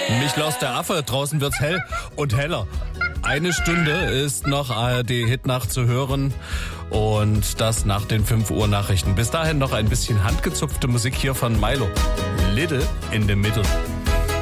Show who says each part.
Speaker 1: Michelaus der Affe, draußen wird's hell und heller. Eine Stunde ist noch ARD-Hitnacht zu hören und das nach den 5 Uhr Nachrichten. Bis dahin noch ein bisschen handgezupfte Musik hier von Milo. Little in the Middle.